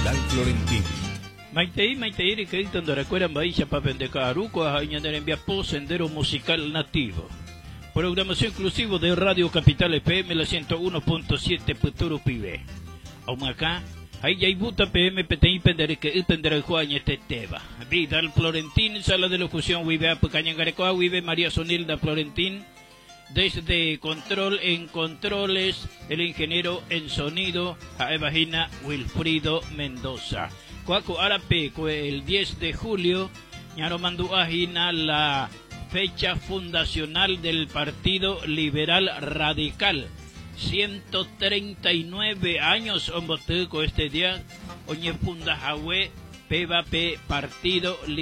Vidal Florentín. Maitei, que donde recuerdan Bahía Papendecaruco, a añadir envía por Sendero Musical Nativo. Programación exclusivo de Radio Capital FM, la 101.7 Puturu Pibe. Aún acá, ahí ya hay buta PM, PTI, Pendere Juan, este Teba. Vidal Florentín, sala de locución, Vive Apucañangarecoa, Vive María Sonilda Florentín. Desde control en controles, el ingeniero en sonido, Jaevagina Wilfrido Mendoza. Cuaco Arape, el 10 de julio, Ñaro Mandú Ajina, la fecha fundacional del Partido Liberal Radical. 139 años, Omboteco este día, Oñe Funda Jahue, Peba P, Partido Liberal.